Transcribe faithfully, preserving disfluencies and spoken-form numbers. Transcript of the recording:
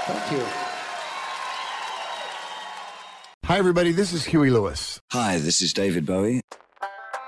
Thank you. Hi, everybody. This is Huey Lewis. Hi, this is David Bowie.